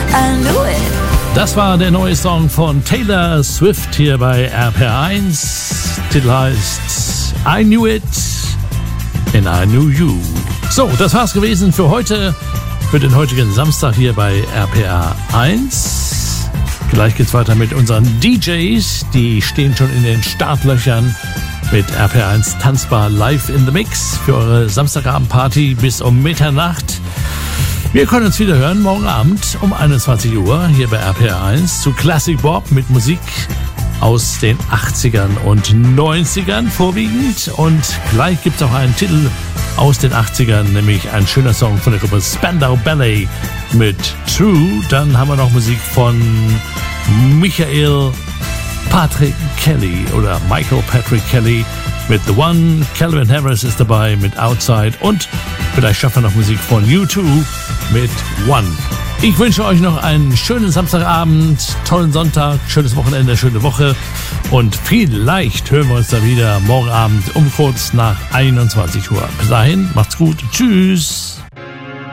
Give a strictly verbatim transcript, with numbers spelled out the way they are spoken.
I knew it. Das war der neue Song von Taylor Swift hier bei R P R eins. Titel heißt I Knew It and I Knew You. So, das war's gewesen für heute, für den heutigen Samstag hier bei R P R eins. Gleich geht's weiter mit unseren D Js, die stehen schon in den Startlöchern mit R P R eins Tanzbar live in the Mix für eure Samstagabendparty bis um Mitternacht. Wir können uns wieder hören morgen Abend um einundzwanzig Uhr hier bei R P R eins zu Classic Bob mit Musik aus den achtzigern und neunzigern vorwiegend. Und gleich gibt es auch einen Titel aus den achtzigern, nämlich ein schöner Song von der Gruppe Spandau Ballet mit True. Dann haben wir noch Musik von Michael Patrick Kelly oder Michael Patrick Kelly mit The One. Calvin Harris ist dabei mit Outside und vielleicht schaffen wir noch Musik von U zwei mit One. Ich wünsche euch noch einen schönen Samstagabend, tollen Sonntag, schönes Wochenende, schöne Woche und vielleicht hören wir uns da wieder morgen Abend um kurz nach einundzwanzig Uhr. Bis dahin, macht's gut, tschüss.